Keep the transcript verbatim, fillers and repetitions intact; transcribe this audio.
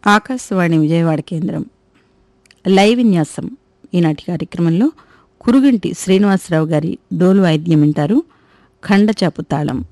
ఆకాశవాణి విజయవాడ కేంద్రం లైవ్ విన్యాసం. ఈనాటి కార్యక్రమంలో కురుగంటి శ్రీనివాసరావు గారి డోలు వాయిద్యం వింటారు. ఖండచాపు తాళం.